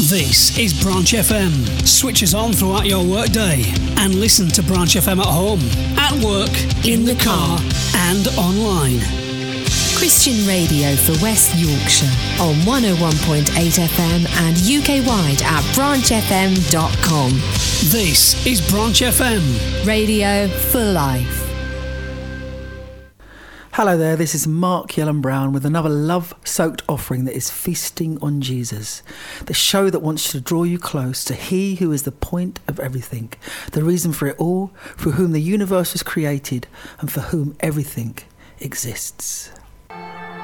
This is Branch FM. Switch us on throughout your workday and listen to Branch FM at home, at work, in the car and online. Christian radio for West Yorkshire on 101.8 FM and UK-wide at branchfm.com. This is Branch FM. Radio for life. Hello there, this is Mark Yellen Brown with another love-soaked offering that is feasting on Jesus. The show that wants to draw you close to He who is the point of everything, the reason for it all, for whom the universe was created and for whom everything exists.